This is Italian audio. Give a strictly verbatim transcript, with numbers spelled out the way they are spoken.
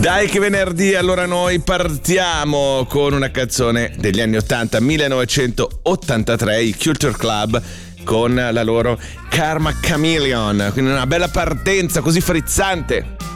Dai che venerdì, allora noi partiamo con una canzone degli anni ottanta, millenovecentottantatré, i Culture Club con la loro Karma Chameleon, quindi una bella partenza così frizzante.